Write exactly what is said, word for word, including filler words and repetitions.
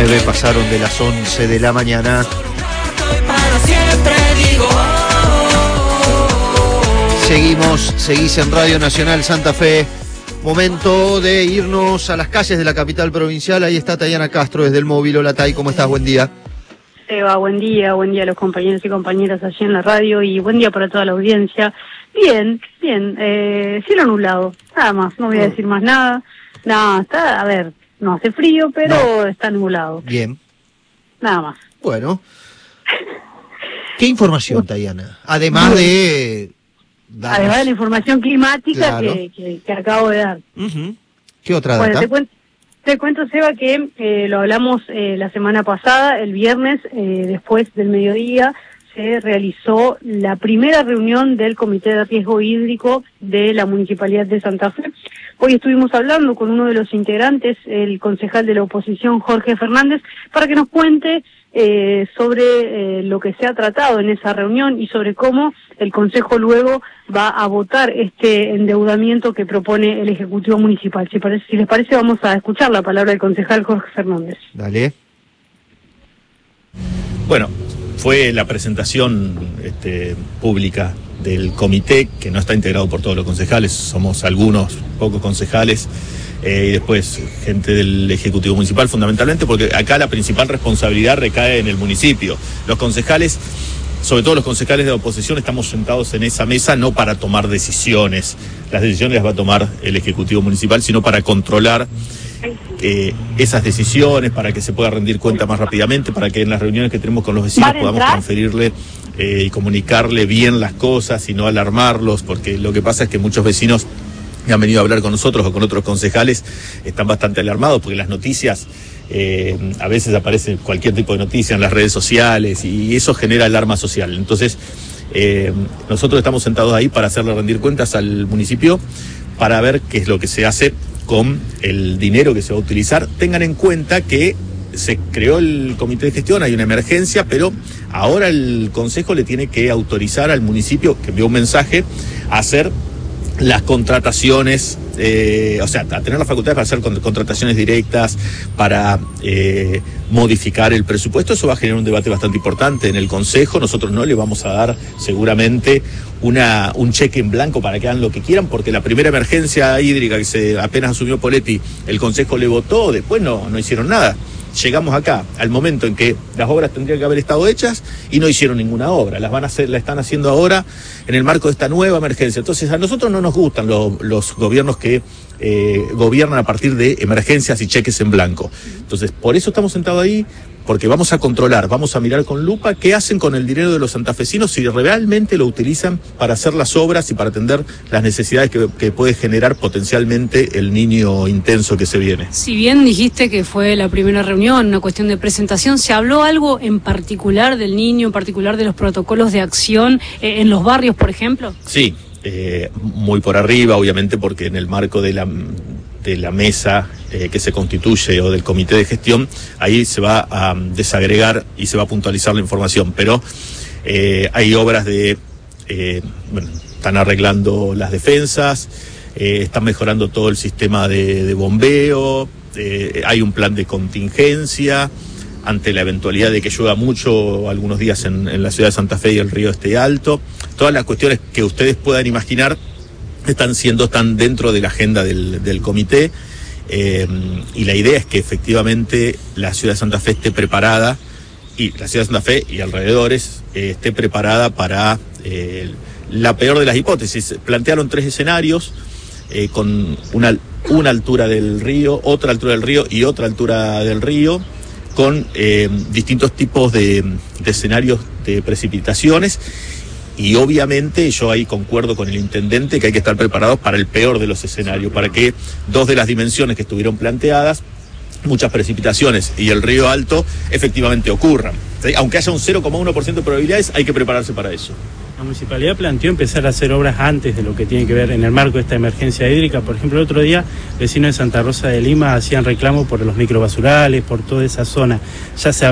nueve, pasaron de las once de la mañana. Seguimos, seguís en Radio Nacional Santa Fe. Momento de irnos a las calles de la capital provincial. Ahí está Tayana Castro desde el móvil. Hola Tay, ¿cómo estás? Buen día. Eva, buen día, buen día a los compañeros y compañeras allí en la radio y buen día para toda la audiencia. Bien, bien, eh, cielo nublado, nada más, no voy a decir más nada. No, está, a ver, no hace frío, pero no. Está nublado. Bien. Nada más. Bueno. ¿Qué información, Tayana? Además de... Danos. Además de la información climática, claro, que, que, que acabo de dar. Uh-huh. ¿Qué otra bueno, data? Te cuento, te cuento, Seba, que eh, lo hablamos eh, la semana pasada, el viernes, eh, después del mediodía, se realizó la primera reunión del Comité de Riesgo Hídrico de la Municipalidad de Santa Fe. Hoy estuvimos hablando con uno de los integrantes, el concejal de la oposición, Jorge Fernández, para que nos cuente eh, sobre eh, lo que se ha tratado en esa reunión y sobre cómo el Consejo luego va a votar este endeudamiento que propone el Ejecutivo Municipal. Si, parece, si les parece, vamos a escuchar la palabra del concejal Jorge Fernández. Dale. Bueno, fue la presentación este, pública del comité, que no está integrado por todos los concejales, somos algunos pocos concejales, eh, y después gente del Ejecutivo Municipal, fundamentalmente porque acá la principal responsabilidad recae en el municipio. Los concejales, sobre todo los concejales de oposición, estamos sentados en esa mesa no para tomar decisiones, las decisiones las va a tomar el Ejecutivo Municipal, sino para controlar eh, esas decisiones, para que se pueda rendir cuenta más rápidamente, para que en las reuniones que tenemos con los vecinos podamos transferirle eh, y comunicarle bien las cosas y no alarmarlos, porque lo que pasa es que muchos vecinos que han venido a hablar con nosotros o con otros concejales están bastante alarmados porque las noticias, eh, a veces aparece cualquier tipo de noticia en las redes sociales y eso genera alarma social. Entonces, eh, nosotros estamos sentados ahí para hacerle rendir cuentas al municipio, para ver qué es lo que se hace con el dinero que se va a utilizar. Tengan en cuenta que se creó el comité de gestión, hay una emergencia, pero ahora el Consejo le tiene que autorizar al municipio, que envió un mensaje, a hacer las contrataciones, eh, o sea, a tener las facultades para hacer contrataciones directas, para eh, modificar el presupuesto. Eso va a generar un debate bastante importante en el Consejo. Nosotros no le vamos a dar seguramente una, un cheque en blanco para que hagan lo que quieran, porque la primera emergencia hídrica que se apenas asumió Poletti, el Consejo le votó, después no, no hicieron nada. Llegamos acá al momento en que las obras tendrían que haber estado hechas y no hicieron ninguna obra. Las van a hacer, la están haciendo ahora en el marco de esta nueva emergencia. Entonces, a nosotros no nos gustan los, los gobiernos que eh, gobiernan a partir de emergencias y cheques en blanco. Entonces, por eso estamos sentados ahí, porque vamos a controlar, vamos a mirar con lupa qué hacen con el dinero de los santafesinos, si realmente lo utilizan para hacer las obras y para atender las necesidades que, que puede generar potencialmente el niño intenso que se viene. Si bien dijiste que fue la primera reunión, una cuestión de presentación, ¿se habló algo en particular del niño, en particular de los protocolos de acción eh, en los barrios, por ejemplo? Sí, eh, muy por arriba, obviamente, porque en el marco de la... de la mesa eh, que se constituye o del comité de gestión, ahí se va a um, desagregar y se va a puntualizar la información, pero eh, hay obras de, eh, bueno, están arreglando las defensas, eh, están mejorando todo el sistema de, de bombeo, eh, hay un plan de contingencia ante la eventualidad de que llueva mucho algunos días en, en la ciudad de Santa Fe y el río esté alto. Todas las cuestiones que ustedes puedan imaginar están siendo, están dentro de la agenda del, del comité, eh, y la idea es que efectivamente la ciudad de Santa Fe esté preparada, y la ciudad de Santa Fe y alrededores eh, esté preparada para eh, la peor de las hipótesis. Plantearon tres escenarios, eh, con una, una altura del río, otra altura del río y otra altura del río, con eh, distintos tipos de, de escenarios de precipitaciones. Y obviamente yo ahí concuerdo con el intendente que hay que estar preparados para el peor de los escenarios, para que dos de las dimensiones que estuvieron planteadas, muchas precipitaciones y el río alto, efectivamente ocurran. ¿Sí? Aunque haya un cero coma uno por ciento de probabilidades, hay que prepararse para eso. La municipalidad planteó empezar a hacer obras antes de lo que tiene que ver en el marco de esta emergencia hídrica. Por ejemplo, el otro día, vecinos de Santa Rosa de Lima hacían reclamo por los microbasurales, por toda esa zona. Ya se